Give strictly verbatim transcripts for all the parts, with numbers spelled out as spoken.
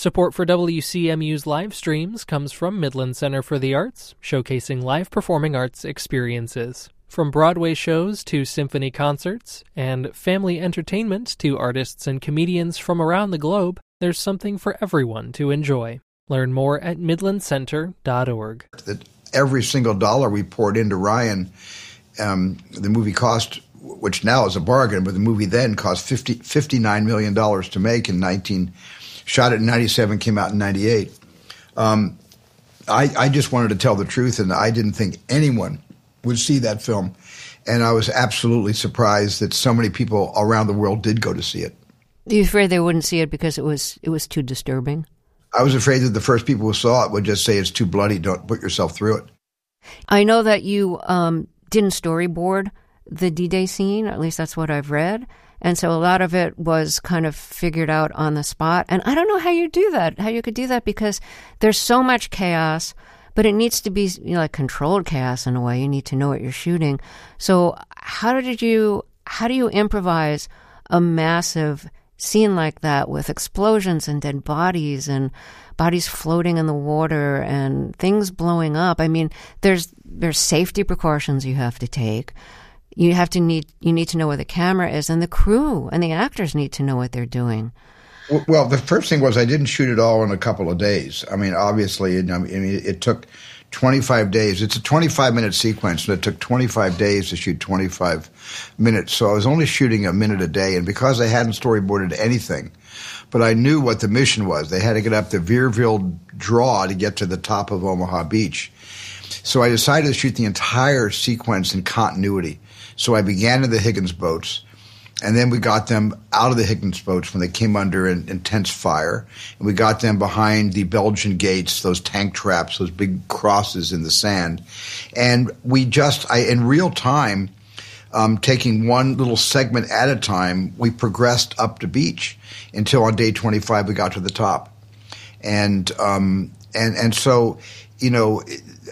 Support for W C M U's live streams comes from Midland Center for the Arts, showcasing live performing arts experiences. From Broadway shows to symphony concerts, and family entertainment to artists and comedians from around the globe, there's something for everyone to enjoy. Learn more at midland center dot org. That every single dollar we poured into Ryan, um, the movie cost, which now is a bargain, but the movie then cost fifty, fifty-nine million dollars to make in nineteen, shot it in ninety-seven, came out in ninety-eight. Um, I, I just wanted to tell the truth, and I didn't think anyone would see that film. And I was absolutely surprised that so many people around the world did go to see it. Are you afraid they wouldn't see it because it was it was too disturbing? I was afraid that the first people who saw it would just say it's too bloody, don't put yourself through it. I know that you um, didn't storyboard the D-Day scene, at least that's what I've read. And so a lot of it was kind of figured out on the spot. And I don't know how you do that, how you could do that, because there's so much chaos, but it needs to be, you know, like controlled chaos in a way. You need to know what you're shooting. So how did you, how do you improvise a massive scene like that with explosions and dead bodies and bodies floating in the water and things blowing up? I mean, there's there's safety precautions you have to take. You have to need you need to know where the camera is, and the crew and the actors need to know what they're doing. Well, the first thing was I didn't shoot it all in a couple of days. I mean, obviously, I mean, it took twenty-five days. It's a twenty-five minute sequence, and it took twenty-five days to shoot twenty-five minutes. So I was only shooting a minute a day, and because I hadn't storyboarded anything, but I knew what the mission was. They had to get up the Veerville Draw to get to the top of Omaha Beach. So I decided to shoot the entire sequence in continuity. So I began in the Higgins boats, and then we got them out of the Higgins boats when they came under an intense fire. And we got them behind the Belgian gates, those tank traps, those big crosses in the sand. And we just, I, in real time, um, taking one little segment at a time, we progressed up the beach until on day twenty-five we got to the top. And um, and and so, you know,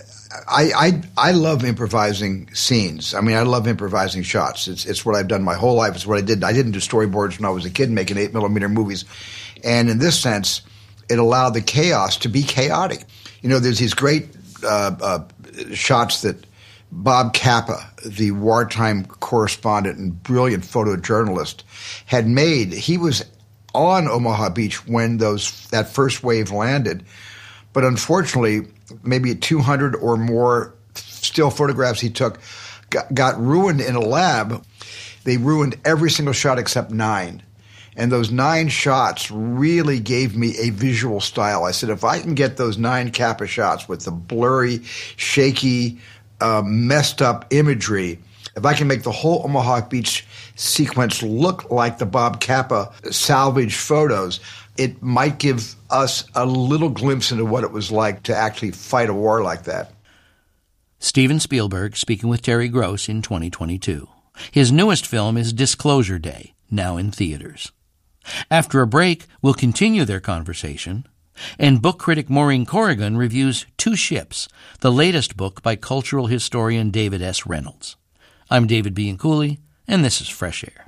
I, I I love improvising scenes. I mean, I love improvising shots. It's it's what I've done my whole life. It's what I did. I didn't do storyboards when I was a kid making eight millimeter movies, and in this sense, it allowed the chaos to be chaotic. You know, there's these great uh, uh, shots that Bob Capa, the wartime correspondent and brilliant photojournalist, had made. He was on Omaha Beach when those that first wave landed, but unfortunately, maybe two hundred or more still photographs he took got, got ruined in a lab. They ruined every single shot except nine. And those nine shots really gave me a visual style. I said, if I can get those nine Capa shots with the blurry, shaky, uh, messed up imagery, if I can make the whole Omaha Beach sequence look like the Bob Capa salvage photos, it might give us a little glimpse into what it was like to actually fight a war like that. Steven Spielberg speaking with Terry Gross in twenty twenty-two. His newest film is Disclosure Day, now in theaters. After a break, we'll continue their conversation, and book critic Maureen Corrigan reviews Two Ships, the latest book by cultural historian David S. Reynolds. I'm David Bianculli, and this is Fresh Air.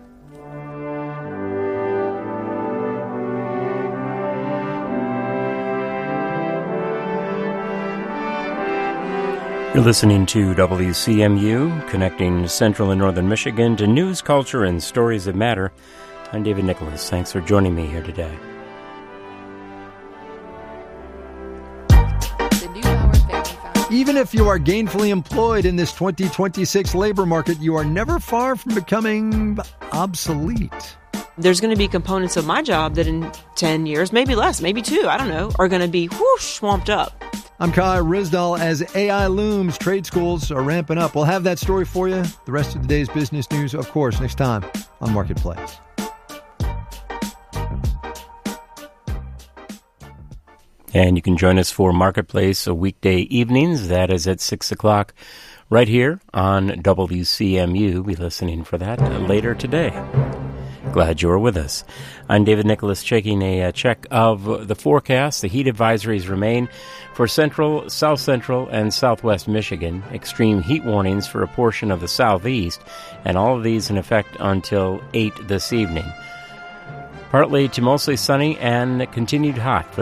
You're listening to W C M U, connecting central and northern Michigan to news, culture, and stories that matter. I'm David Nicholas. Thanks for joining me here today. Even if you are gainfully employed in this twenty twenty-six labor market, you are never far from becoming obsolete. There's going to be components of my job that in ten years, maybe less, maybe two, I don't know, are going to be whoosh, swamped up. I'm Kai Rizdal. As A I looms, trade schools are ramping up. We'll have that story for you. The rest of the day's business news, of course, next time on Marketplace. And you can join us for Marketplace weekday evenings. That is at six o'clock right here on W C M U. Be listening for that later today. Glad you're with us. I'm David Nicholas, checking a uh, check of the forecast. The heat advisories remain for central, south central, and southwest Michigan. Extreme heat warnings for a portion of the southeast, and all of these in effect until eight this evening. Partly to mostly sunny and continued hot for